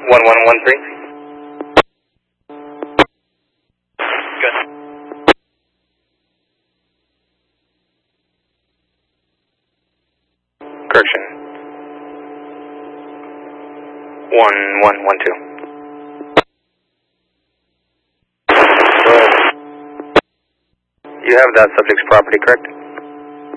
1113. Good. Correction. 1112. Go ahead. You have that subject's property, correct?